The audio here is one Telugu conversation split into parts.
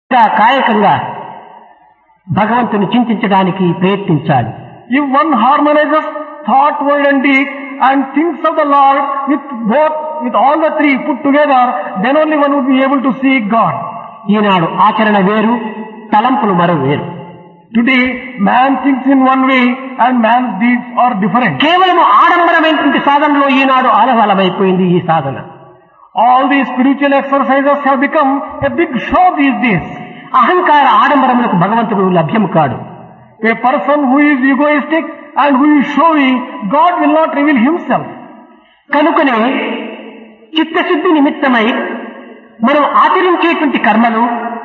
కాయకంగా భగవంతుని చింతించడానికి ప్రయత్నించాలి. If one harmonizes thought, word and deed and thinks of the Lord with all the three put together, then only one would be able to see God. ఈనాడు ఆచరణ వేరు, తలంపులు మరో వేరు. Today, man thinks in one way and man's deeds are different. కేవలము ఆడంబరమైనటువంటి సాధనలో ఈనాడు ఆలవాలమైపోయింది ఈ సాధన. All these spiritual exercises have become a big show these days. అహంకార ఆడంబరములకు భగవంతుడు లభ్యము కాడు. A person who is egoistic and who is showy, God will not reveal himself. కనుకనే చిత్తశుద్ధి నిమిత్తమై మనం ఆచరించేటువంటి కర్మలు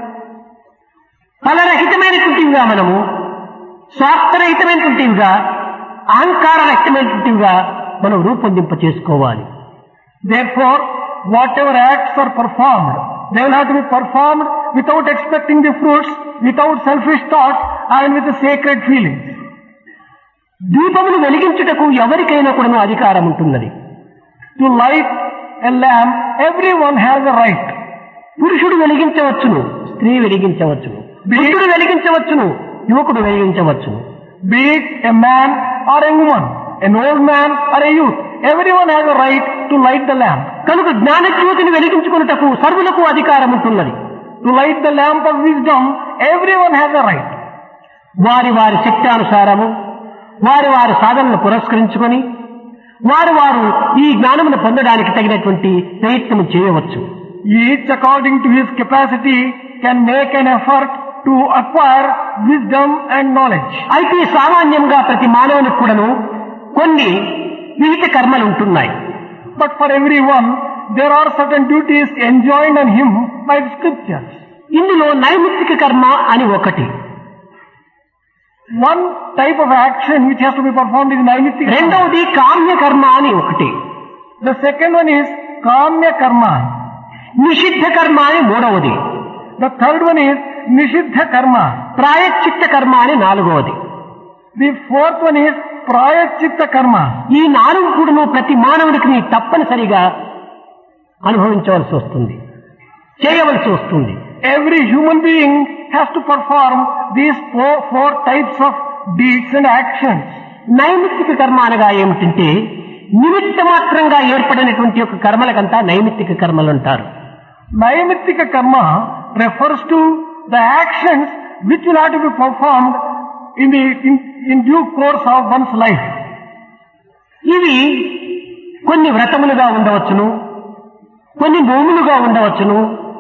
ఫలరహితమైనటువంటివిగా, మనము స్వార్థరహితమైనటువంటివిగా, అహంకారరహితమైనటువంటివిగా మనం రూపొందింప చేసుకోవాలి. Therefore, whatever acts are performed, they will have to be performed without expecting the fruits, without selfish thought and with a sacred feeling. దీపమును వెలిగించుటకు ఎవరికైనా కూడా అధికారం ఉంటున్నది. To light a lamp, everyone has a right. పురుషుడు వెలిగించవచ్చును, స్త్రీ వెలిగించవచ్చును, వృద్ధుడు వెలిగించవచ్చును, యువకుడు వెలిగించవచ్చును. Be it a man or a woman, an old man or a youth, everyone has a right to light the lamp. కనుక జ్ఞానజ్యోతిని వెలిగించుకున్నటకు సర్వులకు అధికారం ఉంటున్నది. To light the lamp of wisdom, everyone has a right. వారి వారి శక్తానుసారము వారి వారి సాధనను పురస్కరించుకొని వారు ఈ జ్ఞానమును పొందడానికి తగినటువంటి ప్రయత్నం చేయవచ్చు. Each according to his capacity can make an effort to acquire wisdom and knowledge. అయితే సామాన్యంగా ప్రతి మానవునికి కూడాను కొన్ని విహిత కర్మలు ఉంటున్నాయి. But for everyone, there are certain duties enjoined on him by the scriptures. ఇందులో నైమిత్తిక కర్మ అని ఒకటి. One type of action which has to be performed is naimittika. రెండవది కామ్య కర్మ అని ఒకటి. The second one is kamya karma. నిషిద్ధ కర్మ అని మూడవది. The third one is nishiddha karma. ప్రాయశ్చిత్త కర్మ అని నాలుగవది. The fourth one is prayaschitta karma. ఈ నాలుగు కూడాను ప్రతి మానవుడికి తప్పనిసరిగా అనుభవించవలసి వస్తుంది, చేయవలసి వస్తుంది. Every human being has to perform these four types of deeds and actions. నైమిత్తిక కర్మ అనగా ఏమిటంటే నిమిత్త మాత్రంగా ఏర్పడినటువంటి ఒక కర్మలకంతా నైమిత్తిక కర్మలు అంటారు. Naimittika karma refers to the actions which will have to be performed in due course of one's life. ఇవి కొన్ని వ్రతములుగా ఉండవచ్చును, కొన్ని నోములుగా ఉండవచ్చును.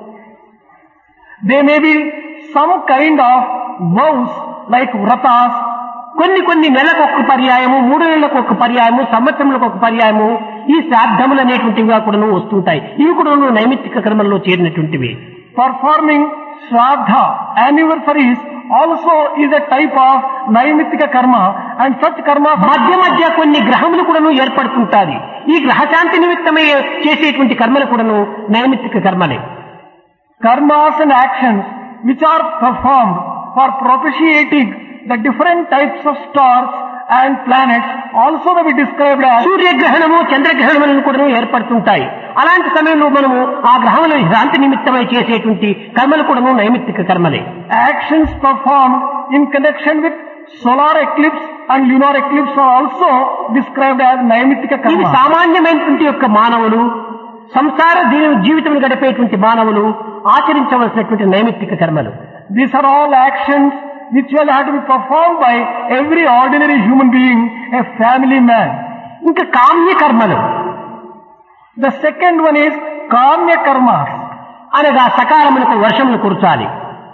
They may be some kind of vows like vratas. కొన్ని నెలకు ఒక పర్యాయము, 3 నెలలకు ఒక పర్యాయము, సంవత్సరములకు ఒక పర్యాయము ఈ శ్రాద్ధములు అనేటువంటివిగా కూడా వస్తుంటాయి. ఇవి కూడా నైమిత్తిక కర్మల్లో చేరినటువంటివి. Performing shraddha anniversaries also is a type of naimittika karma, and such karma మధ్య కొన్ని గ్రహములు కూడా ఏర్పడుతుంటాయి. ఈ గ్రహశాంతి నిమిత్తమై చేసేటువంటి కర్మలు కూడా నైమిత్తిక కర్మలే. Karmas and actions which are performed for propitiating the different types of stars and planets also may be described as సూర్యగ్రహణము, చంద్రగ్రహణములను కూడా ఏర్పడుతుంటాయి. అలాంటి సమయంలో మనము ఆ గ్రహముల శాంతి నిమిత్తమై చేసేటువంటి కర్మలు కూడా నైమిత్తిక కర్మలే. actions performed in connection with solar eclipse and lunar eclipse are also described as naimittika ఇది karma. సామాన్యమైనటువంటి యొక్క మానవులు, సంసార జీవితం గడిపేటువంటి మానవులు ఆచరించవలసినటువంటి నైమిత్తిక కర్మలు. These are all actions which will have to be performed by every ordinary human being, a family man. ఇంకా కామ్య కర్మలు. The second one is kamya karmas. అనగా సకాలములకు వర్షములు కురచాలి.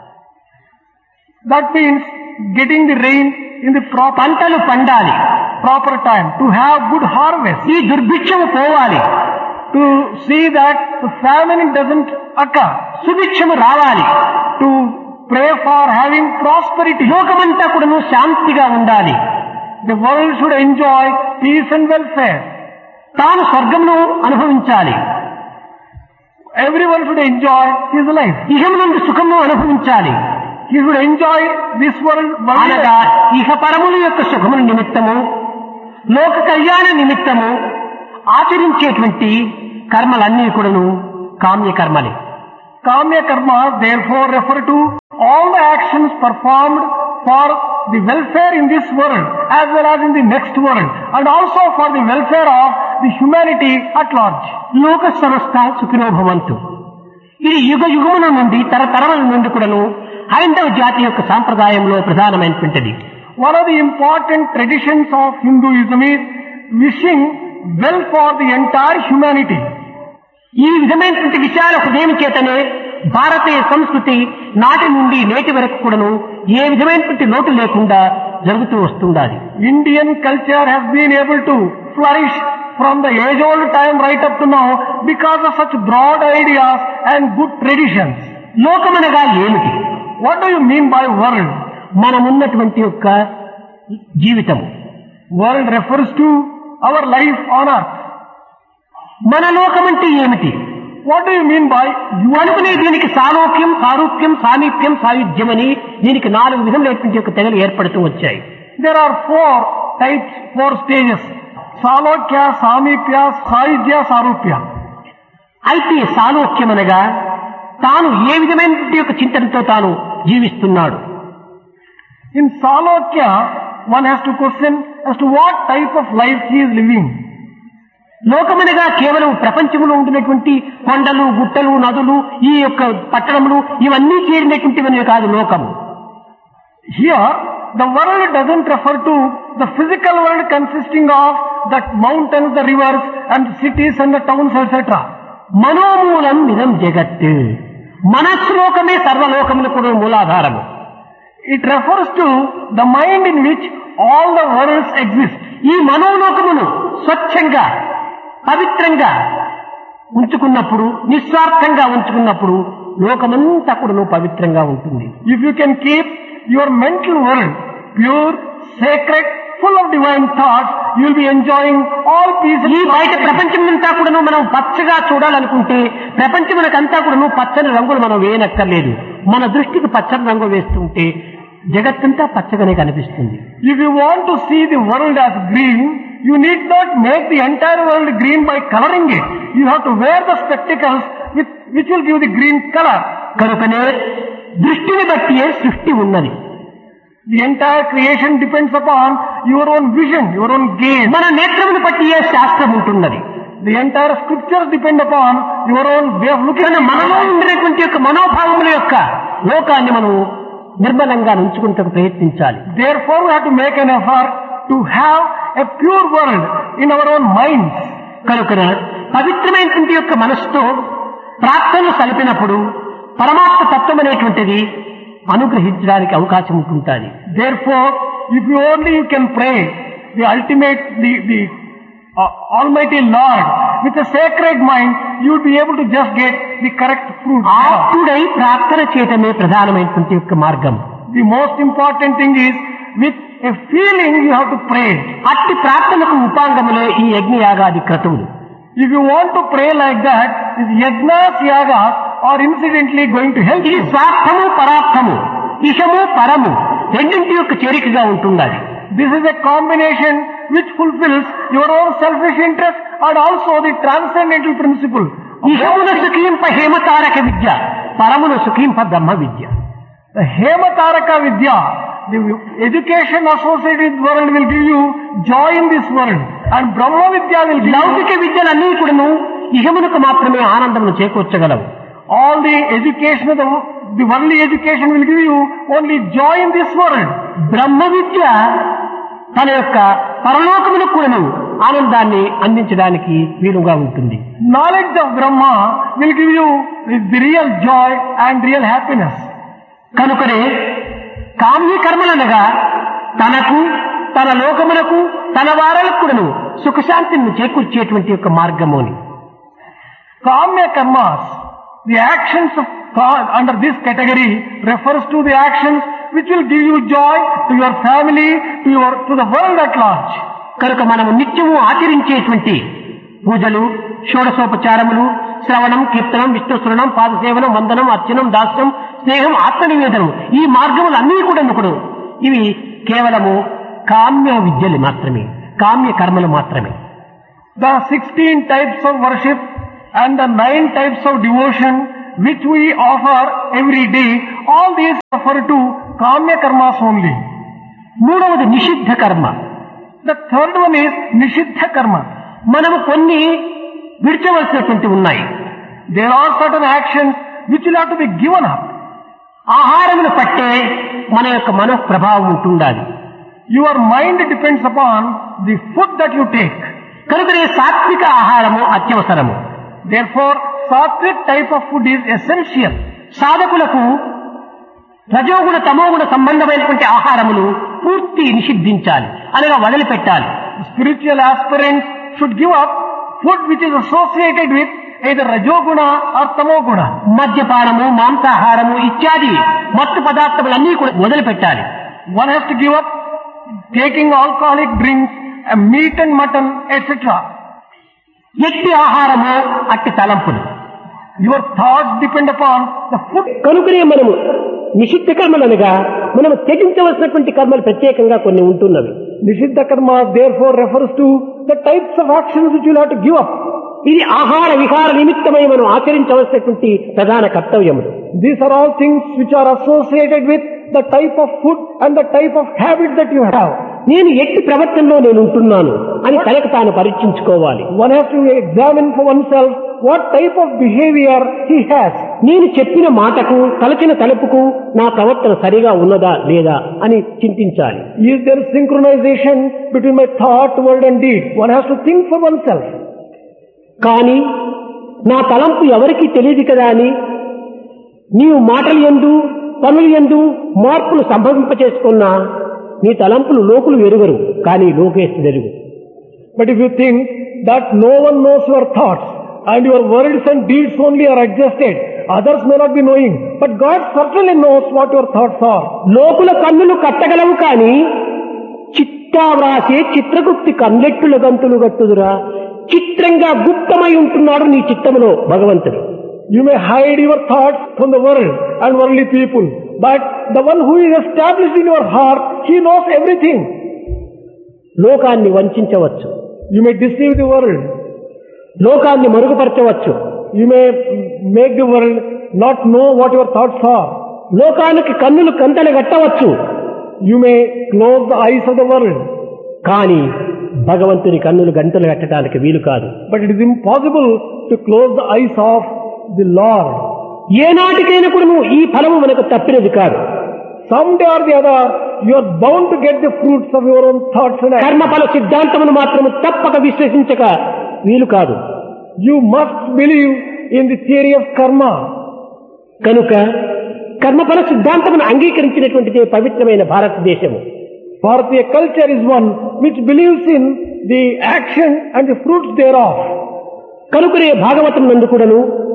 That means getting the rain in the పంటలు పండాలి, proper time, to have good harvest, ఈ దుర్భిక్షము పోవాలి, to see that the famine doesn't occur, సుభిక్షము రావాలి, to pray for having prosperity. లోకమంతా కూడా శాంతిగా ఉండాలి. The world should enjoy peace and welfare. తాను స్వర్గమును అనుభవించాలి. Everyone should enjoy his life. ఇహమునందు సుఖము అనుభవించాలి. He should enjoy this world. అనగా ఇహపరముల యొక్క సుఖముల నిమిత్తము, లోక కళ్యాణ నిమిత్తము ఆచరించేటువంటి కర్మలన్నీ కూడాను కామ్య కర్మలే. Kamya karma therefore refer to performed for the welfare in this world as well as in the next world, and also for the welfare of the humanity at large. లోక సమస్త సుఖినో భవంతు. ఇది యుగ యుగముల నుండి తరతరముల నుండి కూడాను హైందవ జాతి యొక్క సాంప్రదాయంలో ప్రధానమైనటువంటిది. One of the important traditions of Hinduism is wishing well for the entire humanity. ఈ విధమైనటువంటి విషయాల హృదయం చేతనే భారతీయ సంస్కృతి నాటి నుండి నేటి వరకు కూడాను ఏ విధమైనటువంటి లోటు లేకుండా జరుగుతూ వస్తుండాలి. Indian culture has been able to flourish from the age-old time right up to now because of such broad ideas and good traditions. లోకమనగా ఏమిటి? What do you mean by world? మనమున్నటువంటి యొక్క జీవితం. World refers to our life on earth. మన లోకం అంటే ఏమిటి? What do you mean by you? అనుకునే దీనికి సాలోక్యం, సారూప్యం, సామీప్యం, సాయుధ్యం అని దీనికి 4 విధములైనటువంటి యొక్క తెగలు ఏర్పడుతూ వచ్చాయి. There are 4 types, 4 stages. Salokya, Samipya, Sayujya, Sarupya. అయితే సాలోక్యం అనగా తాను ఏ విధమైనటువంటి యొక్క చింతనతో తాను జీవిస్తున్నాడు. In Salokya, one has to question as to what type of life he is living. లోకమనగా కేవలం ప్రపంచంలో ఉంటున్నటువంటి కొండలు, గుట్టలు, నదులు, ఈ యొక్క పట్టణములు ఇవన్నీ చేరినటువంటివన్నీ కాదు లోకము. Here, the world doesn't refer to the physical world consisting of the mountains, the rivers and cities and the towns, etc. మనోమూలం ఇదం జగత్. మనస్లోకమే సర్వలోకములకు మూలాధారము. It refers to the mind in which all the worlds exist. ఈ మనోలోకమును స్వచ్ఛంగా పవిత్రంగా ఉంచుకున్నప్పుడు, నిస్వార్థంగా ఉంచుకున్నప్పుడు లోకమంతా కూడా పవిత్రంగా ఉంటుంది. If you can keep your mental world pure, sacred, full of divine thoughts, you will be enjoying all peace. ఈ బయట ప్రపంచమంతా కూడా మనం పచ్చగా చూడాలనుకుంటే ప్రపంచమునకంతా కూడా పచ్చని రంగులు మనం వేయనక్కర్లేదు. మన దృష్టికి పచ్చని రంగు వేస్తుంటే జగత్తంతా పచ్చగానే కనిపిస్తుంది. If you want to see the world as green, you need not make the entire world green by coloring it. You have to wear the spectacles which will give the green color. కనుకనే దృష్టిని బట్టియే సృష్టి ఉన్నది. The entire creation depends upon your own vision, your own gaze. మన నేత్రమును బట్టియే శాస్త్రం ఉంటున్నది. The entire scriptures depend upon your own way of looking. మనలో ఉండినటువంటి యొక్క మనోభావముల యొక్క లోకాన్ని మనం నిర్మలంగా ఉంచుకుంటూ ప్రయత్నించాలి. Therefore, we have to make an effort to have a pure world in our own minds. కనుక పవిత్రమైనటువంటి యొక్క మనస్సుతో ప్రార్థనలు సలిపినప్పుడు పరమాత్మ తత్వం అనేటువంటిది అనుగ్రహించడానికి అవకాశం ఉంటుంటుంది. Therefore, if you can pray the ultimate, the Almighty Lord with a sacred mind, you will be able to just get the correct fruit. ఆప్తుడై ప్రార్థన చేయటమే ప్రధానమైనటువంటి యొక్క మార్గం. The most important thing is with a feeling you have to pray. అట్టి ప్రార్థనకు ఉపాంగములే ఈ యజ్ఞయాగాది క్రతువులు. If you want to pray like that, these yajnas, yagas are incidentally going to help ఇది you. స్వార్థము పరార్థము, ఇషము పరము రెండింటి యొక్క చేరికగా ఉంటున్నది. This is a combination which fulfills your own selfish interest and also the transcendental principle. ఇషమును సుఖింప హేమతారక విద్య, పరమును సుఖింప బ్రహ్మ విద్య. The Hemataraka Vidya, the education associated with world will give you joy in this world, and Brahma Vidya will give లౌకిక విద్యలన్నీ కూడాను ఇహమునకు మాత్రమే ఆనందమును చేకూర్చగలవు. all the education of the worldly education will give you only joy in this world. బ్రహ్మ విద్య తన యొక్క పరలోకమునకు కూడాను ఆనందాన్ని అందించడానికి వీలుగా ఉంటుంది. Knowledge of Brahma will give you the real joy and real happiness. కనుకనే కామ్య కర్మలనగా తనకు, తన లోకమునకు, తన వారలకు కూడాను సుఖశాంతిని చేకూర్చేటువంటి యొక్క మార్గముని. Kamya karmas, the actions of God under this category refers to the actions which will give you joy to your family, to the world at large. కనుక మనము నిత్యము ఆచరించేటువంటి పూజలు, షోడశోపచారములు, శ్రవణం, కీర్తనం, విష్ణుస్మరణం, పాదసేవనం, వందనం, అర్చనం, దాస్యం, స్నేహం, ఆత్మనివేదనం, ఈ మార్గములన్నీ కూడా ఇవి కేవలము కామ్య విద్యలు మాత్రమే, కామ్య కర్మలు మాత్రమే. The 16 types of worship and the 9 types of devotion which we offer every day, all these refer to Kamya karmas only. మూడవది నిషిద్ధ కర్మ. The third one is Nishiddha karma. మనము కొన్ని విడిచవలసినటువంటి ఉన్నాయి. There are certain actions which will have to be given up. ఆహారమును పట్టే మన యొక్క మనో ప్రభావం ఉంటుండాలి. Your mind depends upon the food that you take. కనుకనే సాత్విక ఆహారము అత్యవసరము. Therefore, sattvic type of food is essential. సాధకులకు రజోగుణ తమోగుణ సంబంధమైనటువంటి ఆహారములు పూర్తి నిషిద్ధించాలి, అనగా వదిలిపెట్టాలి. Spiritual aspirants should give up food which is associated with either rajoguna or tamoguna. మద్యపానము, మాంసాహారము ఇత్యాది మత్తు పదార్థములన్నీ కూడా వదిలిపెట్టాలి. One has to give up taking alcoholic drinks, meat and mutton, etc. ఎట్టి ఆహారము అట్టి తలంపులు. Your thoughts depend upon the food. కనుకనే మనము నిషిద్ధ కర్మలు అనగా మనము త్యజించవలసినటువంటి కర్మలు ప్రత్యేకంగా కొన్ని ఉంటున్నవి. Nishiddha karma therefore refers to the types of actions which you will have to give up. ఇది ఆహార విహార నిమిత్తమై మనం ఆచరించవలసినటువంటి ప్రధాన కర్తవ్యములు. These are all things which are associated with the type of food and the type of habit that you have. నేను ఎట్టి ప్రవర్తనలో నేను ఉంటున్నాను అని తనకు తాను పరీక్షించుకోవాలి. One has to examine for oneself what type of behavior he has. నేను చెప్పిన మాటకు తలచిన తలుపుకు నా ప్రవర్తన సరిగా ఉన్నదా లేదా అని చింతించాలి. Is there synchronization between my thought, word and deed? One has to think for oneself. కానీ నా తలంపు ఎవరికీ తెలియదు కదా అని నీవు మాటలు యందు పనులు యందు మార్పులు సంభవింపచేసుకున్నా నీ తలంపులు లోకులు ఎరుగరు, కానీ లోకేశుడు ఎరుగు. But if you think that no one knows your thoughts and your words and deeds only are adjusted, others may not be knowing, but God certainly knows what your thoughts are. లోకుల కన్నులు కట్టగలవు కానీ చిట్టా వ్రాసే చిత్రగుప్తి కన్నెట్టుల గంతులు గట్టుదురా. చిత్రంగా గుప్తమై ఉంటున్నాడు నీ చిత్తములో భగవంతుడు. You may hide your thoughts from the world and worldly people, but the one who is established in your heart, he knows everything. లోకాన్ని వంచవచ్చు, You may deceive the world. లోకాన్ని మరుగుపరచవచ్చు, You may make the world not know what your thoughts are. లోకానికి కన్నులు కంతలు కట్టవచ్చు, You may close the eyes of the world. కానీ భగవంతుని కన్నులు గంటలు కట్టడానికి వీలు కాదు. But it is impossible to close the eyes of the Lord. ఏనాటికైనా కూడా నువ్వు ఈ ఫలము మనకు తప్పినది కాదు. Someday or the other, you are bound to get the fruits of your own thoughts and actions. కర్మఫల సిద్ధాంతమును మాత్రము తప్పక విశ్లేషించక వీలు కాదు. You must believe in the theory of karma. కనుక కర్మఫల సిద్ధాంతమును అంగీకరించినటువంటిదే పవిత్రమైన భారతదేశము. Bharatiya culture is one which believes in the action and the fruits thereof. కనుకనే భాగవతం నందు కూడాను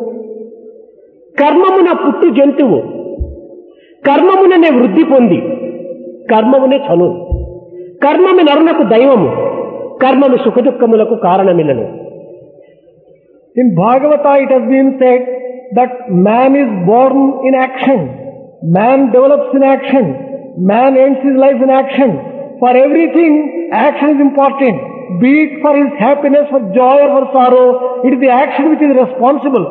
కర్మమున పుట్టు జంతువు కర్మముననే వృద్ధి పొంది కర్మమునే చను కర్మము నరునకు దైవము కర్మము సుఖదుఖములకు కారణమిలను. In Bhagavata it has been said that man is born in action, man develops in action, man ends his life in action. For everything, action is important. Be it for his happiness, for joy or for sorrow, it is the action which is responsible.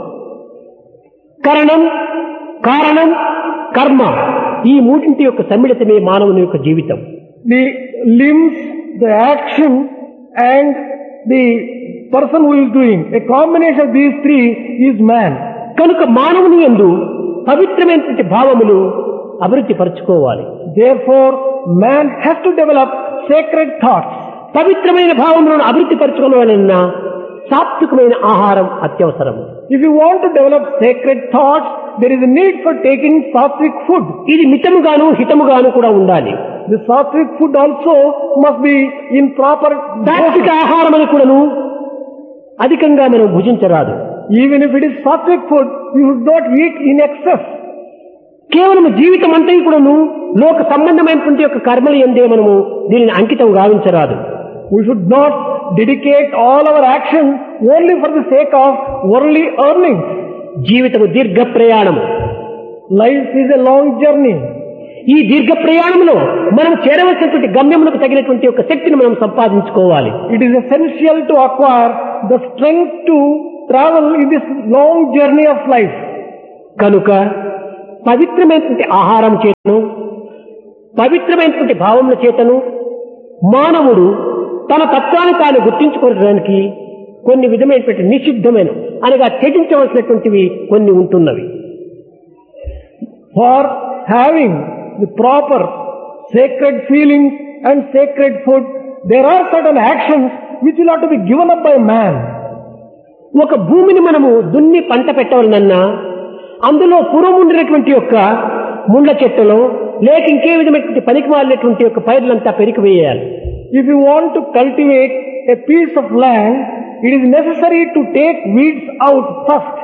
కరణం కారణం కర్మ ఈ మూడింటి యొక్క సమ్మిళితమే మానవుని యొక్క జీవితం. The limbs, the action and the person who is doing, a combination of these three is man. కనుక మానవుని యందు పవిత్రమైనటువంటి భావములు అభివృద్ధి పరచుకోవాలి. Therefore, man has to develop sacred thoughts. పవిత్రమైన భావములను అభివృద్ధి పరచుకోవాలన్నా సాత్వికమైన ఆహారం అత్యవసరం. If you want to develop sacred thoughts, there is a need for taking sattvic food. ఇది మితముగాను హితముగాను కూడా ఉండాలి. The sattvic food also must be in proper సాత్విక dosage. ఆహారమని కూడాను అధికంగా మనం భుజించరాదు. Even if it is sattvic food, you should not eat in excess. కేవలం జీవితం అంతా కూడాను లోక సంబంధమైనటువంటి యొక్క కర్మలు ఎందే మనము దీనిని అంకితం గావించరాదు. We should not dedicate all our action only for the sake of worldly earnings. జీవితము దీర్ఘ ప్రయాణము. Life is a long journey. ఈ దీర్ఘ ప్రయాణంలో మనం చేరవలసినటువంటి గమ్యములకు తగినటువంటి ఒక శక్తిని మనం సంపాదించుకోవాలి. It is essential to acquire the strength to travel in this long journey of life. కనుక పవిత్రమైనటువంటి ఆహారం చేతను పవిత్రమైనటువంటి భావముల చేతను మానవుడు తన తత్వాన్ని తాను గుర్తించుకోవడానికి కొన్ని విధమైనటువంటి నిషిద్ధమైన అనగా త్యజించవలసినటువంటివి కొన్ని ఉంటున్నవి. For having the proper sacred feelings and sacred food, there are certain actions which will have to be given up by man. ఒక భూమిని మనము దున్ని పంట పెట్టవలనన్నా అందులో పూర్వం ఉండినటువంటి యొక్క ముండ్ల చెట్టులో లేక ఇంకే విధమైనటువంటి పనికి మాలినటువంటి యొక్క పైర్లంతా పెరికి వేయాలి. If you want to cultivate a piece of land, it is necessary to take weeds out first.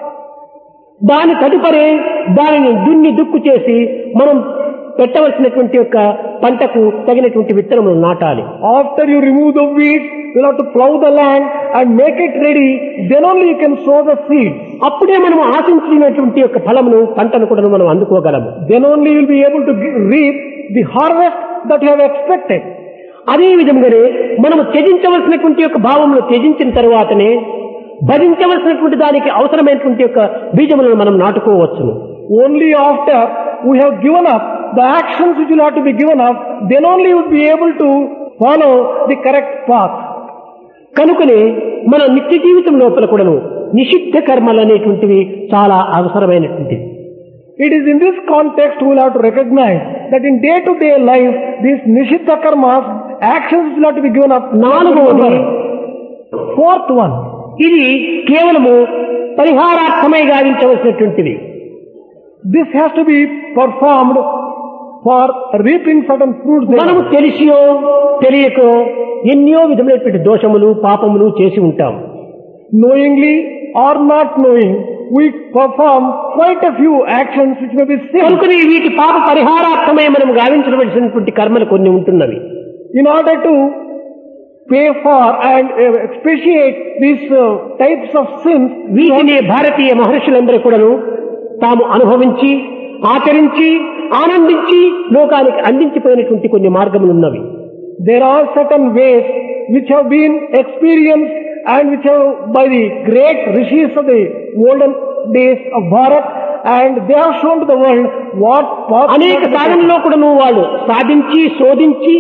దాని తదుపరి దానిని దున్ని దుక్కు చేసి మనం పెట్టవలసినటువంటి యొక్క పంటకు తగినటువంటి విత్తనములు నాటాలి. After you remove the weeds, you will have to plow the land and make it ready. Then only you can sow the seeds. అప్పుడే మనం ఆశించినటువంటి యొక్క ఫలమును పంటను కూడా మనం అందుకోగలము. Then only you will be able to reap the harvest that you have expected. అదే విధంగానే మనము త్యజించవలసినటువంటి యొక్క భావములు త్యజించిన తరువాతనే భజించవలసినటువంటి దానికి అవసరమైనటువంటి యొక్క బీజములను మనం నాటుకోవచ్చును. Only after we have given up the actions which will have to be given up, then only you will be able to follow the correct path. కనుకనే మన నిత్య జీవితం లోపల కూడాను నిషిద్ధ కర్మలు అనేటువంటివి చాలా అవసరమైనటువంటివి. It is in this context we will have to recognize that in day-to-day life, these nishiddha karmas, actions will have to be given up. నాలుగవది, fourth one, ఇది కేవలము పరిహారార్థమై గావించవలసినటువంటివి. this has to be performed for reaping certain fruits. మనము తెలిసియో తెలియకో ఎన్నో విధమైనటువంటి దోషములు పాపములు చేసి ఉంటాం. Knowingly or not knowing, we perform quite a few actions which may be sin. కనుకనే వీటి పాప పరిహారార్థమై మనం గావించవలసినటువంటి కర్మలు కొన్ని ఉంటున్నవి. In order to pay for and expiate these types of sins, వీటిని భారతీయ మహర్షులందరూ కూడాను తాము అనుభవించి ఆచరించి ఆనందించి లోకానికి అందించిపోయినటువంటి కొన్ని మార్గములు ఉన్నవి. there are certain ways which have been experienced and which have by the great rishis of the olden days of Bharat, and they have shown to the world what path. అనేక సాధనలో కూడాను వాళ్ళు సాధించి శోధించి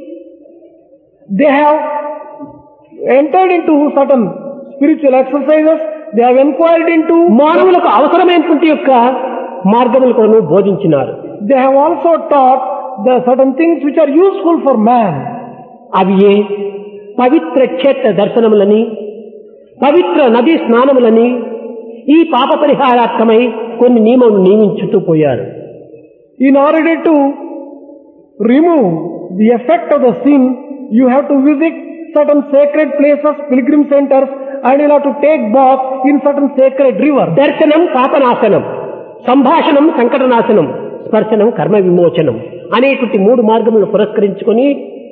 they have entered into certain spiritual exercises, they have inquired into, మానవులకు అవసరమైనటువంటి యొక్క మార్గములు కూడాను బోధించినారు. they have also taught the certain things which are useful for man. అవి ఏ పవిత్ర క్షేత్ర దర్శనములని పవిత్ర నదీ స్నానములని ఈ పాప పరిహారార్థమై కొన్ని నియమములు నియమించుతూ పోయారు. In order to remove the effect of the sin, you have to visit certain sacred places, pilgrim centers, and you have to take bath in certain sacred rivers. దర్శనం పాపనాశనం, సంభాషణం సంకటనాశనం, స్పర్శనం కర్మ విమోచనం అనేటువంటి మూడు మార్గములను పురస్కరించుకొని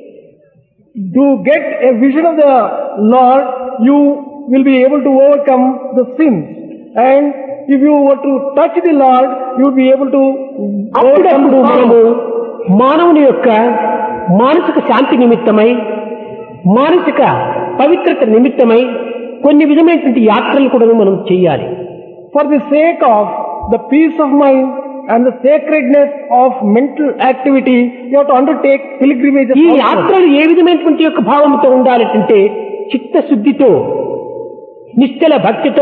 to get a vision of the Lord, you will be able to overcome the sins. And if you were to touch the Lord, you will be able to overcome అప్పుడప్పుడు the మనము sorrow. మానవుని యొక్క మానసిక శాంతి నిమిత్తమై మానసిక పవిత్రత నిమిత్తమై కొన్ని విధమైనటువంటి యాత్రలు కూడా మనం చేయాలి. For the sake of the peace of mind and the sacredness of mental activity, you have to undertake pilgrimages. ఈ also. యాత్రలు ఏ విధమైనటువంటి యొక్క భావంతో ఉండాలంటే చిత్తశుద్ధితో నిశ్చల భక్తితో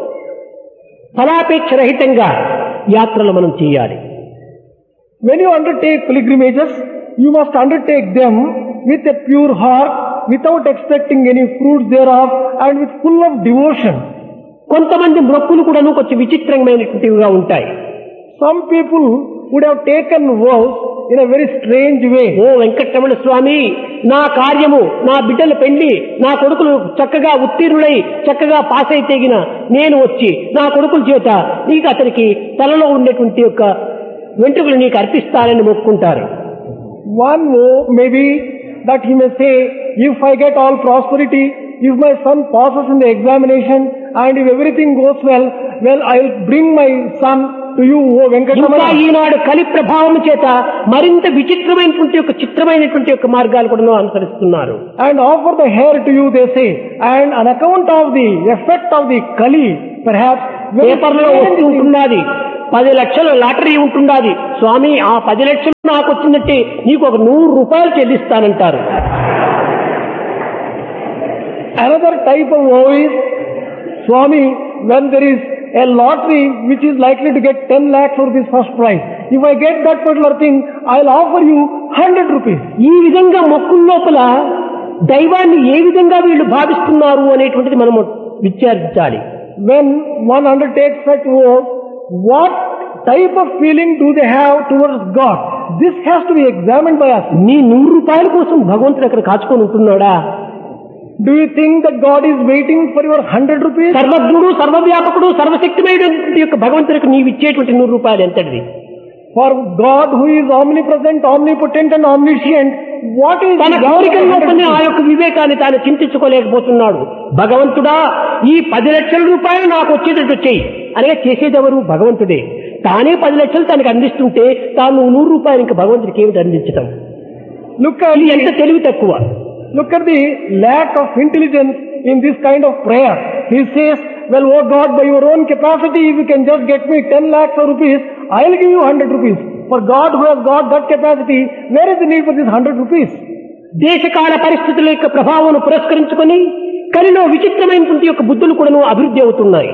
ఫలాపేక్ష రహితంగా యాత్రలు మనం చేయాలి. When you undertake pilgrimages, you must undertake them with a pure heart, without expecting any fruits thereof, and with full of devotion. కొంతమంది మొక్కులు కూడాను కొంచెం విచిత్రమైనటువంటివిగా ఉంటాయి. Some people would have taken vows in a very strange way. ఓ వెంకటరమణ స్వామి, నా కార్యము, నా బిడ్డల పెళ్లి, నా కొడుకులు చక్కగా ఉత్తీర్ణులై చక్కగా పాస్ అయితే తెగిన నేను వచ్చి నా కొడుకుల చేత నీకు అతనికి తలలో ఉండేటువంటి యొక్క వెంట్రుకలు నీకు అర్పిస్తానని మొక్కుంటారు. One vow may be that he may say, if I get all prosperity, if my son passes in the examination, and if everything goes well, I will bring my son to you, O ఇంకా Venkatramana. ఈనాడు కలి ప్రభావం చేత మరింత విచిత్రమైనటువంటి యొక్క చిత్రమైనటువంటి యొక్క మార్గాలు కూడా అనుసరిస్తున్నారు. And offer the hair to you, they say. And on account of the effect of the Kali, perhaps, very పేపర్లో strange వస్తూ things. ఉంటున్నది 10 లక్షల లాటరీ ఉంటుండాది. స్వామి ఆ 10 లక్షలు నాకు వచ్చిందంటే నీకు ఒక 100 రూపాయలు చెల్లిస్తానంటారు. Another type of vow is, Swami, when there is a lottery which is likely to get 10 lakhs rupees first prize, if I get that particular thing, I'll offer you 100 rupees. ఈ విధంగా మొక్కుల లోపల దైవాన్ని ఏ విధంగా వీళ్ళు భావిస్తున్నారు అనేటువంటిది మనము విచారించాలి. When one undertakes such vow, what type of feeling do they have towards God? This has to be examined by us. నీ 100 రూపాయల కోసం భగవంతుడు అక్కడ కాచుకొని ఉంటున్నాడా? Do you think that God is waiting for your 100 rupees? సర్వజ్ఞుడు సర్వవ్యాపకుడు సర్వశక్తిమైనటువంటి యొక్క భగవంతుడికి నీవు ఇచ్చేటువంటి 100 రూపాయలు ఎంతటిది? For God who is omnipresent, omnipotent and omniscient, what is తన కోరికల్లోపనే ఆ యొక్క వివేకాన్ని తాను చింతించుకోలేకపోతున్నాడు. భగవంతుడా ఈ 10 లక్షల రూపాయలు నాకు వచ్చేటట్టు చెయ్యి అనగా చేసేదెవరు? భగవంతుడే. తానే 10 లక్షలు తనకు అందిస్తుంటే తాను 100 రూపాయలు ఇంకా భగవంతుడికి ఏమిటి అందించటం? ఇది ఎంత తెలివి తక్కువ. Look at the lack of intelligence in this kind of prayer. He says, well, oh God, by your own capacity, if you can just get me 10 lakhs of rupees, I'll give you 100 rupees. For God who has got that capacity, where is the need for this 100 rupees? దేశకాల పరిస్థితుల యొక్క ప్రభావం పురస్కరించుకొని కలిలో విచిత్రమైనటువంటి యొక్క బుద్ధులు కూడా అభివృద్ధి అవుతున్నాయి.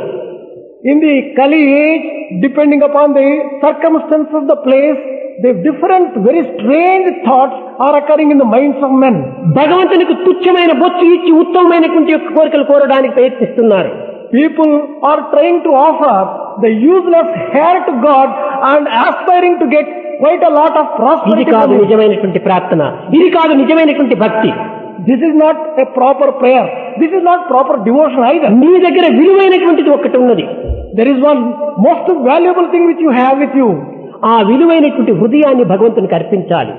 In the Kali age, depending upon the circumstances of the place, the different, very strange thoughts are occurring in the minds of men. భగవంతునికి తుచ్చమైన బొచ్చు ఇచ్చి ఉత్తమమైనటువంటి యొక్క కోరికలు కోరడానికి ప్రయత్నిస్తున్నారు. People are trying to offer the useless hair to God and aspiring to get quite a lot of ఇది prosperity. కాదు నిజమైనటువంటి ప్రార్థన, ఇది కాదు నిజమైనటువంటి భక్తి. This is not a proper prayer. This is not proper devotion either. నీ దగ్గర విలువైనటువంటిది ఒకటి ఉన్నది. There is one most valuable thing which you have with you. ఆ విలువైనటువంటి హృదయాన్ని భగవంతునికి అర్పించాలి.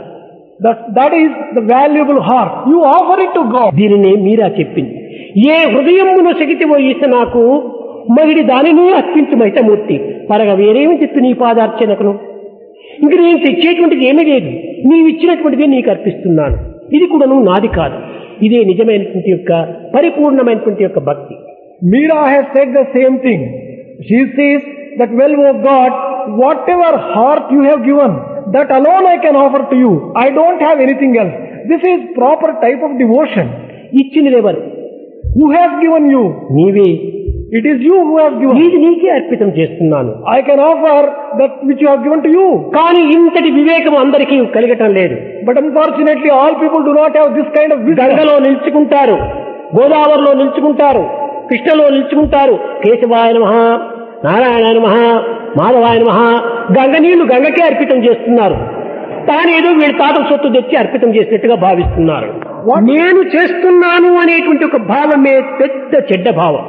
That is the valuable heart. You offer it to God. దీనినే మీరా చెప్పింది. ఏ హృదయమును శకితివో ఈస నాకు మగిడి దానిని అర్పించుమైతమూర్తి పరగ వేరేమి చెప్పి నీ పాదార్చనకును. ఇంక నేను తెచ్చేటువంటిది ఏమీ లేదు, నీవిచ్చినటువంటిది నీకు అర్పిస్తున్నాను. ఇది కూడాను నాది కాదు. ఇదే నిజమైనటువంటి యొక్క పరిపూర్ణమైనటువంటి యొక్క భక్తి. Meera has said the same thing. She says that, well, O God, whatever heart you have given, that alone I can offer to you. I don't have anything else. This is proper type of devotion. ఇచ్చినదెవరు? Who has given you? నీవే. It is you who has given. ఇది నీకే అర్పితం చేస్తున్నాను. I can offer that which you have given to you. కానీ ఇంతటి వివేకం అందరికీ కలగటం లేదు. But unfortunately, all people do not have this kind of wisdom. గంగలో నిల్చుకుంటారు, గోదావరిలో నిల్చుకుంటారు, కృష్ణలో నిల్చుకుంటారు. కేశవాయ నమః, నారాయణ నమః, మాధవాయ నమః. గంగ నీళ్లు గంగకే అర్పితం చేస్తున్నారు. తానేదో వీడి తాతం సొత్తు తెచ్చి అర్పితం చేసినట్టుగా భావిస్తున్నారు. నేను చేస్తున్నాను అనేటువంటి ఒక భావమే పెద్ద చెడ్డ భావం.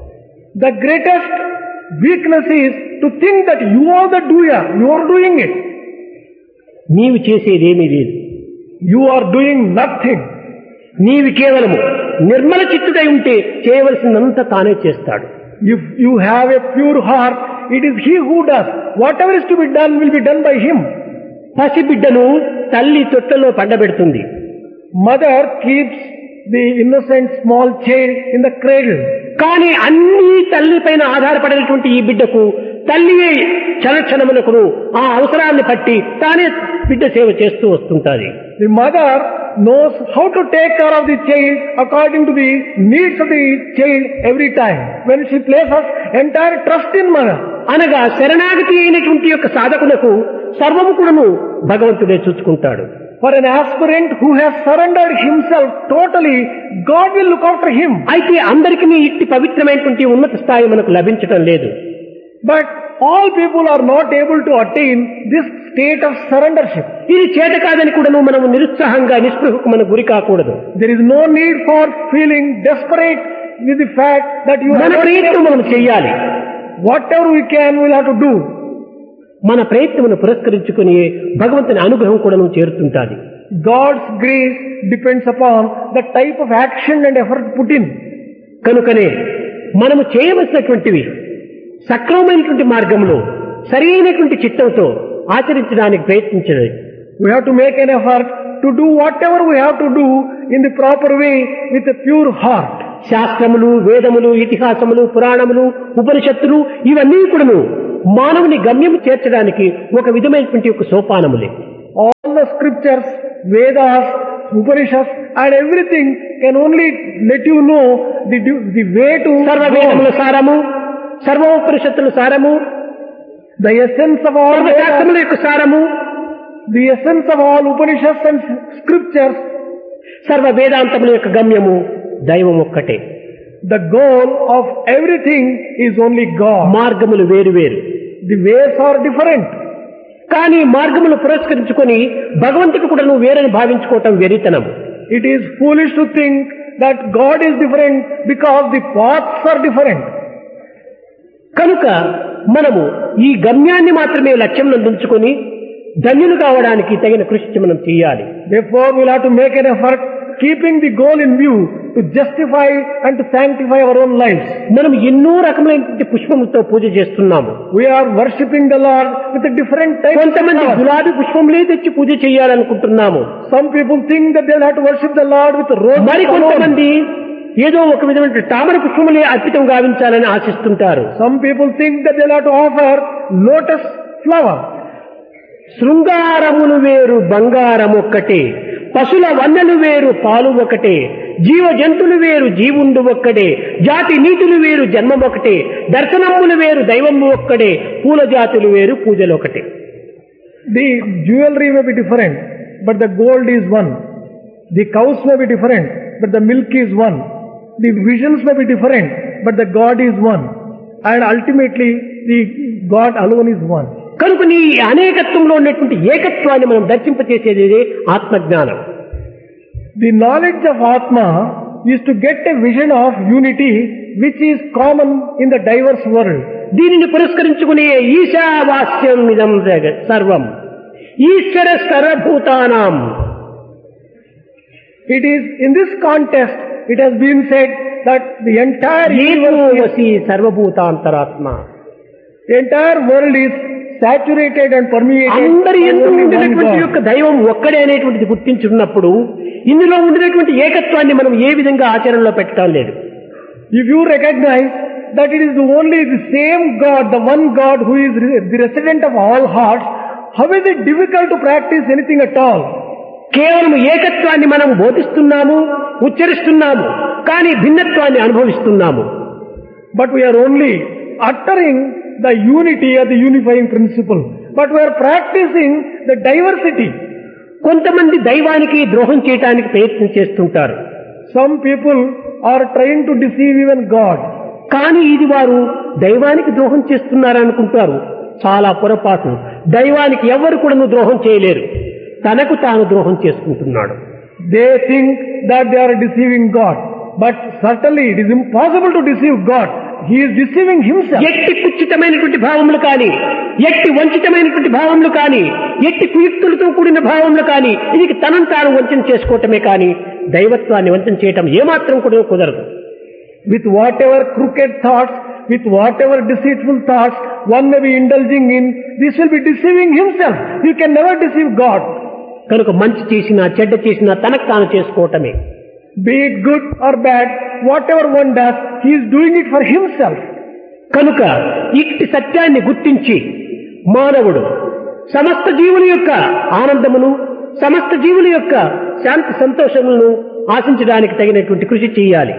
The greatest weakness is to think that you are the doer. You are doing it. నీవు చేసేదేమీ లేదు. You are doing nothing. నీవు కేవలము నిర్మల చిత్తుడై ఉంటే చేయవలసినంత తానే చేస్తాడు. If you have a pure heart, it is He who does. Whatever is to be done will be done by Him. పసిబిడ్డను తల్లి తొట్టలో పండబెడుతుంది. Mother keeps the innocent small child in the cradle. కానీ అన్ని తల్లి పైన ఆధారపడినటువంటి ఈ బిడ్డకు తల్లియే క్షణక్షణమునకును ఆ అవసరాన్ని బట్టి తానే బిడ్డ సేవ చేస్తూ వస్తుంటాది. The mother knows how to take care of the child according to the needs of the child every time. When she places entire trust in mother. అనగా శరణాగతి అయినటువంటి యొక్క సాధకులకు సర్వము కూడాను భగవంతుడే చూసుకుంటాడు. For an aspirant who has surrendered himself totally, God will look after him. అయితే అందరికీ ఇట్టి పవిత్రమైనటువంటి ఉన్నత స్థాయి మనకు లభించటం లేదు. But all people are not able to attain this state of surrendership. ఇది చేత కాదని కూడాను మనము నిరుత్సాహంగా నిస్పృహకు మనం గురి కాకూడదు. There is no need for feeling desperate with the fact that you మన ప్రయత్నం మనం చెయ్యాలి. Whatever we can, we'll have to do. మన ప్రయత్నమును పురస్కరించుకుని భగవంతుని అనుగ్రహం కూడాను చేరుతుంటాది. God's grace depends upon the type of action and effort put in. కనుకనే మనము చేయవలసినటువంటివి సక్రమమైనటువంటి మార్గంలో సరైనటువంటి చిత్తంతో ఆచరించడానికి ప్రయత్నించలేదు. We have to make an effort to do whatever we have to do in the proper way with a pure heart. శాస్త్రములు, వేదములు, ఇతిహాసములు, పురాణములు, ఉపనిషత్తులు ఇవన్నీ కూడాను మానవుని గమ్యం చేర్చడానికి ఒక విధమైనటువంటి ఒక సోపానములే. All the scriptures, Vedas, Upanishads and everything can only let you know the way to సర్వ వేదముల సారము, సర్వోపనిషత్తుల సారము, the essence of all సర్వశాస్త్రముల Vedas, యొక్క సారము, the essence of all Upanishads and scriptures. సర్వ వేదాంతముల యొక్క గమ్యము దైవం ఒక్కటే. The goal of everything is only God. మార్గములు వేరు వేరు, The ways are different. కానీ మార్గములు పురస్కరించుకొని భగవంతుడు కూడా నువ్వు వేరని భావించుకోవటం వెరితనం. It is foolish to think that God is different because the paths are different. కనుక మనము ఈ గమ్యాన్ని మాత్రమే లక్ష్యం నందుంచుకొని ధన్యులు కావడానికి తగిన కృషి మనం చేయాలి. Therefore, we will have to make an effort keeping the goal in view to justify and to sanctify our own lives. మనం ఎన్నో రకమైనటువంటి పుష్పములతో పూజ చేస్తున్నాము. We are worshipping the Lord with a different type of కొంతమంది flowers. గులాబీ పుష్పములే తెచ్చి పూజ చేయాలనుకుంటున్నాము. Some people think that they will have to worship the Lord with roses మరి alone. కొంతమంది ఏదో ఒక విధమైన తామర పుష్పములే అర్పితం గావించాలని ఆశిస్తుంటారు. Some people think that they will have to offer lotus flower. శృంగారములు వేరు బంగారం ఒక్కటే, పశుల వన్నెలు వేరు పాలు ఒకటే, జీవ జంతువులు వేరు జీవుండు ఒక్కడే, జాతి నీతులు వేరు జన్మం ఒకటే, దర్శనములు వేరు దైవము ఒక్కడే, పూల జాతులు వేరు పూజలు ఒకటే. The jewelry may be different, but the gold is one. The cows may be different, but the milk is one. The visions may be different, but the God is one. And ultimately, the God alone is one. కనుక నీ అనేకత్వంలో ఉన్నటువంటి ఏకత్వాన్ని మనం దర్శింపచేసేది ఆత్మజ్ఞానం. The knowledge of Atma is to get a vision of unity which is common in the diverse world. దీనిని పురస్కరించుకునే ఈశావాస్యం ఇదం జగత్ సర్వం ఈశ్వర సర్వభూతానాం. It is in this context it has been said that the entire ఏకోవసి సర్వభూతాంతరాత్మ, the entire world is saturated and permeated అందరి by ఎందు only one ఉండినటువంటి యొక్క God. దైవం ఒక్కడే అనేటువంటిది గుర్తించున్నప్పుడు ఇందులో ఉండినటువంటి ఏకత్వాన్ని మనం ఏ విధంగా ఆచరణలో పెట్టడం లేదు. If you recognize that it is only the same God, the one God who is the resident of all hearts, how is it difficult to practice anything at all? కేవలం ఏకత్వాన్ని మనం బోధిస్తున్నాము, ఉచ్చరిస్తున్నాము, కానీ భిన్నత్వాన్ని అనుభవిస్తున్నాము. But we are only uttering the unity or the unifying principle. But we are practicing the diversity. కొంతమంది దైవానికి ద్రోహం చేయడానికి ప్రయత్నం చేస్తుంటారు. Some people are trying to deceive even God. కానీ ఇది వారు దైవానికి ద్రోహం చేస్తున్నారనుకుంటారు. చాలా పొరపాటు. దైవానికి ఎవరు కూడా ద్రోహం చేయలేరు, తనకు తాను ద్రోహం చేసుకుంటున్నాడు. They think that they are deceiving God. But certainly it is impossible to deceive God. He is deceiving himself. ఎట్టి కుచితమైనటువంటి భావములు కానీ, ఎట్టి వంచితమైనటువంటి భావములు కానీ, ఎట్టి కుయుక్తులతో కూడిన భావములు కానీ, ఇది తనను తాను వంచన చేసుకోవటమే కానీ దైవత్వాన్ని వంచన చేయటం ఏమాత్రం కూడా కుదరదు. With whatever crooked thoughts, with whatever deceitful thoughts one may be indulging in, this will be deceiving himself. You can never deceive God. కనుక మంచి చేసినా చెడ్డ చేసినా తనకు తాను చేసుకోవటమే. Be it good or bad, whatever one does, he is doing it for himself. కనుక ఇట్టి సత్యాన్ని గుర్తించి మానవుడు సమస్త జీవుల యొక్క ఆనందమును, సమస్త జీవుల యొక్క శాంతి సంతోషములను ఆశించడానికి తగినటువంటి కృషి చేయాలి.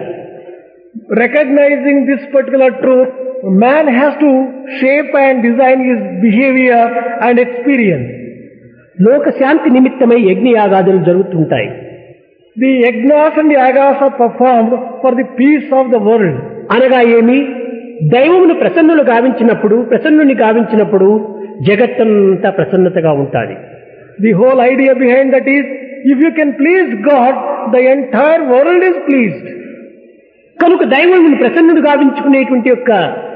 Recognizing this particular truth, man has to shape and design his behavior and experience. లోక శాంతి నిమిత్తమై యజ్ఞయాగాదులు జరుగుతుంటాయి. The yajnas and the yagas are performed for the peace of the world. అనగా ఏమి? దైవమును ప్రసన్నుని గావించినప్పుడు జగత్తంతా ప్రసన్నతగా ఉంటుంది. The whole idea behind that is, if you can please God, the entire world is pleased. కనుక దైవమును ప్రసన్నుడు గావించుకునేటువంటి యొక్క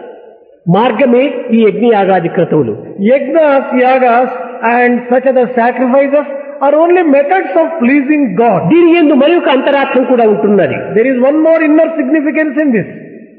మార్గమే ఈ యజ్ఞయాగాది క్రతువులు. Yajnas, yagas and such other sacrifices are only methods of pleasing God. దీని యందు మరి ఒక అంతరార్థం కూడా ఉంటున్నది. There is one more inner significance in this.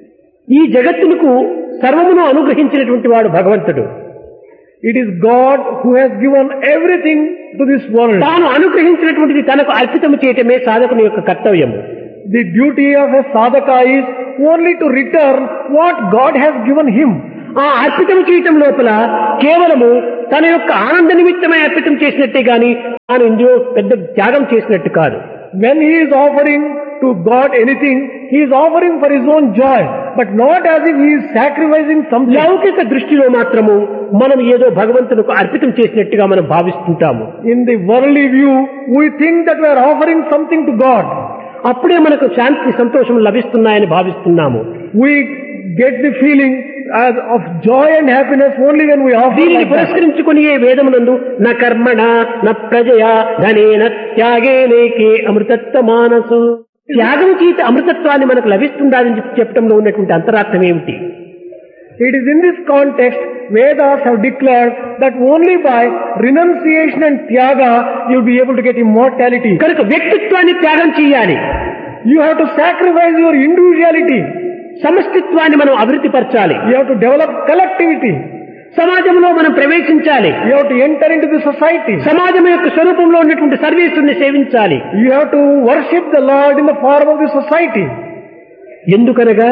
ఈ జగత్తునకు సర్వమును అనుగ్రహించినటువంటి వాడు భగవంతుడు. It is God who has given everything to this world. తాను అనుగ్రహించినటువంటిది తనకు అర్పితము చేయటమే సాధకుని యొక్క కర్తవ్యము. The duty of a sadhaka is only to return what God has given him. ఆ అర్పితం చేయటం లోపల కేవలము తన యొక్క ఆనంద నిమిత్తమై అర్పితం చేసినట్టే గాని తాను ఇందులో పెద్ద త్యాగం చేసినట్టు కాదు. When he is offering to God anything, he is offering for his own joy, but not as if he is sacrificing something. లౌకిక దృష్టిలో మాత్రము మనం ఏదో భగవంతునికి అర్పితం చేసినట్టుగా మనం భావిస్తుంటాము. In the worldly view, we think that we are offering something to God. అప్పుడే మనకు శాంతి సంతోషం లభిస్తున్నాయని భావిస్తున్నాము. We get the feeling of joy and happiness only when we offer. దీనిని like that. పురస్కరించుకుని ఏ వేదమునందు న కర్మణ న ప్రజయా ధనేన త్యాగేనేకే అమృతత్వ మానసు, త్యాగం చేత అమృతత్వాన్ని మనకు లభిస్తుందని చెప్పడంలో ఉన్నటువంటి అంతరార్థం ఏమిటి? It is in this context Vedas have declared that only by renunciation and tyaga you will be able to get immortality. కనుక వ్యక్తిత్వాన్ని త్యాగం చేయాలి. You have to sacrifice your individuality. సమష్టిత్వాన్ని మనం అభివృద్ధి పరచాలి. You have to develop collectivity. సమాజంలో మనం ప్రవేశించాలి. You have to enter into the society. సమాజం యొక్క స్వరూపంలో ఉన్నటువంటి సర్వీసుని సేవించాలి. You have to worship the Lord in the form of the society. ఎందుకనగా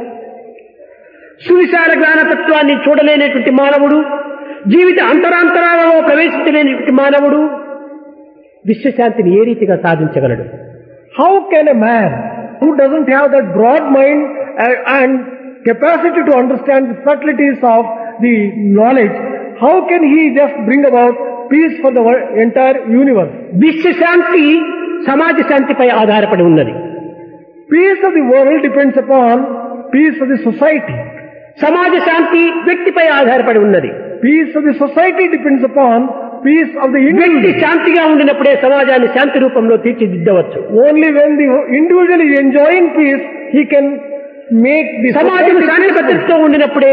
సువిశాల జ్ఞానతత్వాన్ని చూడలేనటువంటి మానవుడు, జీవిత అంతరాంతరాలలో ప్రవేశించలేనటువంటి మానవుడు విశ్వశాంతిని ఏ రీతిగా సాధించగలడు? How can a man who doesn't have that broad mind and capacity to understand the subtleties of the knowledge, how can he just bring about peace for the entire universe? విశ్వశాంతి సమాజ శాంతిపై ఆధారపడి ఉన్నది. Peace of the world depends upon peace of the society. సమాజ శాంతి వ్యక్తిపై ఆధారపడి ఉన్నది. Peace of the society depends upon peace of the వ్యక్తి individual. శాంతిగా ఉండినప్పుడే సమాజాన్ని శాంతి రూపంలో తీర్చిదిద్దవచ్చు. Only when the individual is enjoying peace, he can make the సమాజం society శాంతి peaceful. భద్రతతో ఉండినప్పుడే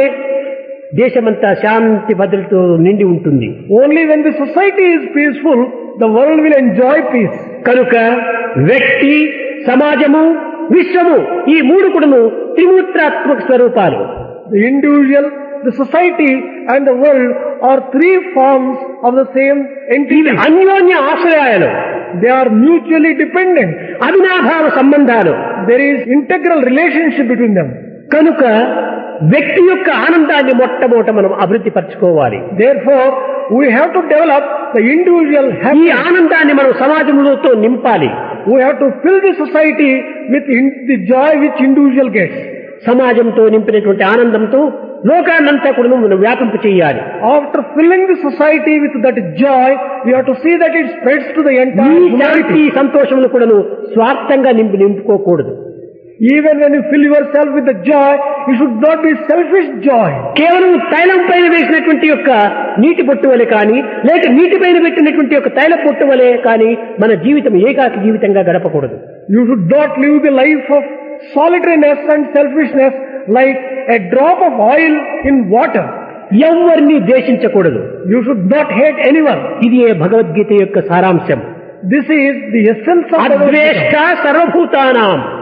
దేశమంతా శాంతి భద్రతతో నిండి ఉంటుంది. Only when the society is peaceful, the world will enjoy peace. కనుక వ్యక్తి, సమాజము, విశ్వము ఈ మూడు కూడాను త్రిమూర్తాత్మక స్వరూపాలు. The individual, the society and the world are three forms of the same entity. అన్యోన్య ఆశ్రయాలు, They are mutually dependent. అవినాభావ సంబంధాలు. There is integral relationship between them. కనుక వ్యక్తి యొక్క ఆనందాన్ని మొట్టమొదట మనం అభివృద్ధి పరచుకోవాలి. Therefore, we have to develop the individual ఈ happiness. ఆనందాన్ని మనం సమాజంలోతో నింపాలి. We have to fill the society with the joy which individual gets. సమాజంతో నింపినటువంటి ఆనందంతో లోకాన్నంతా కూడా మనం వ్యాపింప చేయాలి. After filling the society with that joy, we have to see that it spreads to the ఈ entire శాంతి humanity. సంతోషములు కూడాను స్వార్థంగా నింపుకోకూడదు. Even when you fill yourself with the joy, it should not be selfish joy. కేవలం తైలం పైన వేసినటువంటి యొక్క నీటి పొట్టు వలె కానీ, లేక నీటి పైన పెట్టినటువంటి యొక్క తైల పొట్టు వలె కానీ మన జీవితం ఏకాకి జీవితంగా గడపకూడదు. You should not live the life of solitariness and selfishness like a drop of oil in water. ఎవరిని ద్వేషించకూడదు. You should not hate anyone. ఇది భగవద్గీత యొక్క సారాంశం. This is the essence of అద్వేష్ట Bhagavad సర్వభూతానాం. Gita.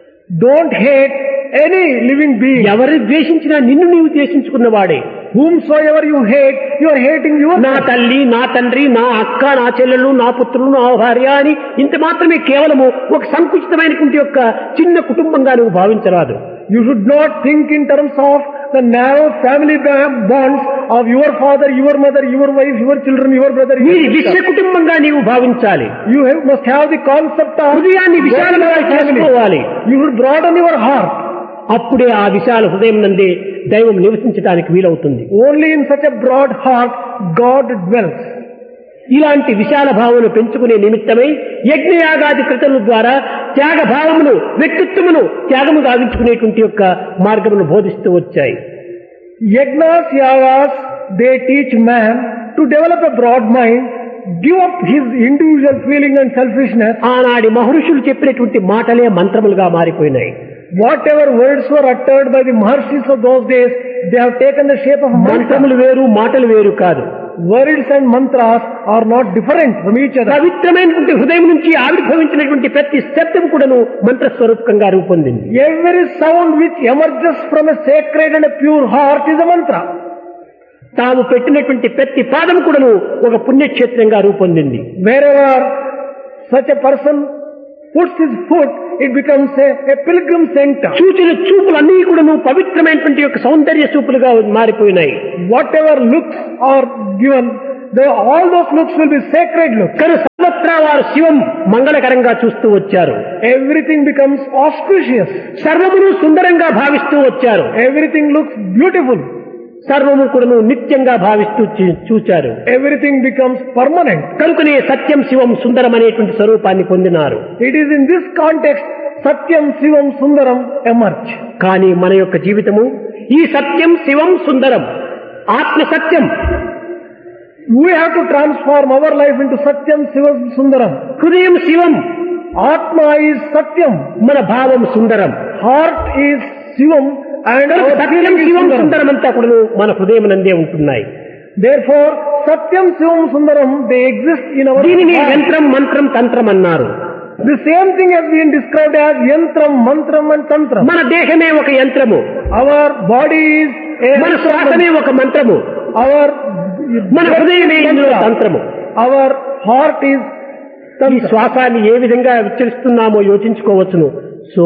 Don't hate any living being. ఎవరిని ద్వేషించినా నిన్ను నీవు ద్వేషించుకున్నవాడే. Whomsoever you hate, you are hating నా yourself. తల్లి, నా తండ్రి, నా అక్క, నా చెల్లెలు, నా పుత్రులు, నా భార్య అని ఇంత మాత్రమే కేవలము ఒక సంకుచితమైనటువంటి యొక్క చిన్న కుటుంబంగా నువ్వు భావించరాదు. You should not think in terms of the narrow family bonds of your father, your mother, your wife, your children, your brother, ఈ your విశ్వ sister. కుటుంబంగా నీవు భావించాలి. Must have the concept of హృదయాన్ని విశాలంగా చేసుకోవాలి. You should broaden your heart. అప్పుడే ఆ విశాల హృదయం నందే దైవం నివసించడానికి వీలవుతుంది. Only in such a broad heart God dwells. ఇలాంటి విశాల భావమును పెంచుకునే నిమిత్తమై యజ్ఞయాగాది కృతుల ద్వారా త్యాగ భావమును, వ్యక్తిత్వమును త్యాగము గావించుకునేటువంటి యొక్క మార్గమును బోధిస్తూ వచ్చాయి. Yagnas, yagas, they teach man to develop a broad mind, give up his individual feeling and selfishness. ఆనాడి మహర్షులు చెప్పినటువంటి మాటలే మంత్రములుగా మారిపోయినాయి. Whatever words were uttered by the Maharshis of those days, they have taken the shape of mantras. మంత్రములు వేరు, మాటలు వేరు కాదు. Words and mantras are not different from each other. పవిత్రమైనటువంటి హృదయం నుంచి ఆవిర్భవించినటువంటి ప్రతి శబ్దం కూడాను మంత్రస్వరూపకంగా రూపొందింది. Every sound which emerges from a sacred and a pure heart is a mantra. తాము పెట్టినటువంటి ప్రతి పాదం కూడాను ఒక పుణ్యక్షేత్రంగా రూపొందింది. Wherever such a person puts his foot, it becomes a pilgrim center. చూచిన చూపులన్నీ కూడా పవిత్రమైనటువంటి యొక్క సౌందర్య చూపులుగా మారిపోయినాయి. Whatever looks are given, all those looks will be sacred looks. కానీ సర్వత్రా వారు శివం మంగళకరంగా చూస్తూ వచ్చారు. Everything becomes auspicious. సర్వమును సుందరంగా భావిస్తూ వచ్చారు. Everything looks beautiful. సర్వము కూడా నిత్యంగా భావిస్తూ చూచారు. Everything becomes permanent. కనుకనే సత్యం శివం సుందరం అనేటువంటి స్వరూపాన్ని పొందినారు. It is in this context Satyam Shivam Sundaram emerge. కానీ మన యొక్క జీవితము ఈ సత్యం శివం సుందరం ఆత్మ సత్యం. We have to transform our life into Satyam Shivam Sundaram. హృదయం శివం, Atma is Satyam, మన భావం సుందరం. heart is Shivam, and our Satyam feeling is Shivam Sundaram. సుందరం అంతా కూడా మన హృదయం నందే ఉంటున్నాయి. Therefore, Satyam Shivam Sundaram, they exist in our దీనిని heart. యంత్రం మంత్రం తంత్రం అన్నారు. The same thing has been described as Yantram, Mantram and Tantram. మన దేహమే ఒక యంత్రము, Our body is a మన శ్వాసమే ఒక మంత్రము, our మన హృదయమే ఇందులో తంత్రము. Our heart is ఈ Tantra. శ్వాసాన్ని ఏ విధంగా ఉచ్చరిస్తున్నామో యోచించుకోవచ్చును. సో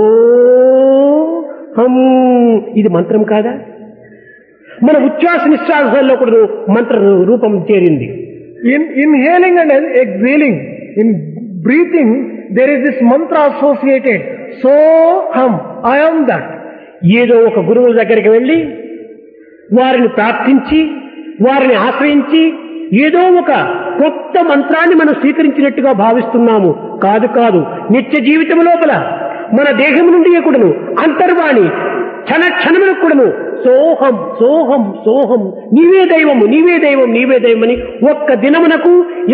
హం, ఇది మంత్రం కాదా? మన ఉచ్ఛ్వాస నిశ్వాసాల్లో కూడా మంత్ర రూపం చేరింది. In inhaling and exhaling, in breathing, there is this mantra associated. So hum, I am that. ఏదో ఒక గురువు దగ్గరికి వెళ్ళి వారిని ప్రార్థించి వారిని ఆశ్రయించి ఏదో ఒక కొత్త మంత్రాన్ని మనం స్వీకరించినట్టుగా భావిస్తున్నాము. కాదు కాదు, నిత్య జీవితం లోపల మన దేహం నుండి కూడాను అంతర్వాణి క్షణ క్షణములకు కూడాను సోహం సోహం సోహం, నీవే దైవము నీవే దైవం నీవే దైవం అని ఒక్క దినమునకు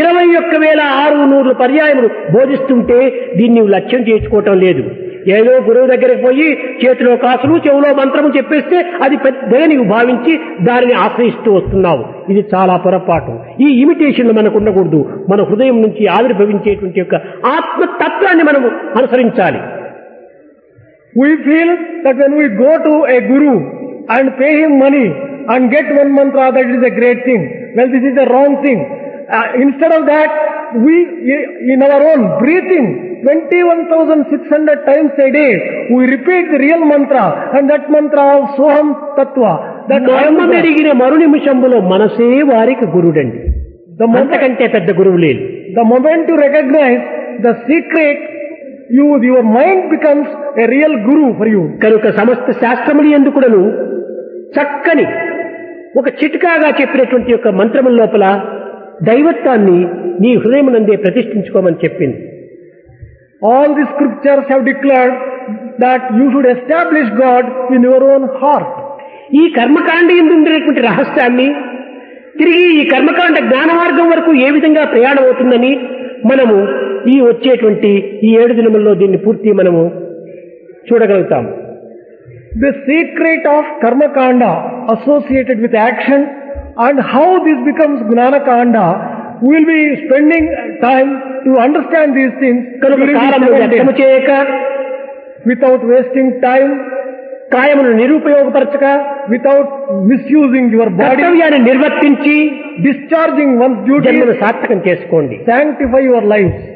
21,600 పర్యాయములు బోధిస్తుంటే దీన్ని లక్ష్యం చేసుకోవటం లేదు. ఏదో గురువు దగ్గరికి పోయి చేతిలో కాసులు చెవులో మంత్రము చెప్పేస్తే అది పెద్దగా నీవు భావించి దానిని ఆశ్రయిస్తూ వస్తున్నావు. ఇది చాలా పొరపాటు. ఈ ఇమిటేషన్లు మనకు ఉండకూడదు. మన హృదయం నుంచి ఆవిర్భవించేటువంటి యొక్క ఆత్మతత్వాన్ని మనము అనుసరించాలి. We feel that when we go to a guru and pay him money and get one mantra, that is a great thing. Well, this is a wrong thing. Instead of that, we, in our own breathing, 21,600 times a day, we repeat the real mantra, and that mantra of Soham Tattva. That మెరిగిన మరు నిమిషంలో మనసే వారికి గురుడండి. అంతకంటే పెద్ద గురువు లేదు. The moment you recognize the secret, your mind becomes a real guru for you. కనుక సమస్త శాస్త్రములు ఎందుకుడను చక్కని ఒక చిట్కాగా చెప్పినటువంటి యొక్క మంత్రముల లోపల దైవత్వాన్ని నీ హృదయమునందే ప్రతిష్ఠించుకోమని చెప్పింది. All the scriptures have declared that you should establish God in your own heart. ఈ కర్మకాండ యందు ఉండేటువంటి రహస్యాన్ని తిరిగి ఈ కర్మకాండ జ్ఞాన మార్గం వరకు ఏ విధంగా ప్రయాణం అవుతుందని మనము ఈ వచ్చేటువంటి ఈ 7 దినముల్లో దీన్ని పూర్తి మనము చూడగలుగుతాము. The secret of Karma Kanda associated with action and how this becomes Gnana Kanda, we will be spending time to understand these things కనుక కాలమును వ్యర్థము చేయక, without wasting time, కాయమును నిరుపయోగపరచక, without misusing your body, కర్తవ్యాన్ని నిర్వర్తించి discharging one's duty, జన్మను సార్థకం చేసుకోండి. sanctify your lives.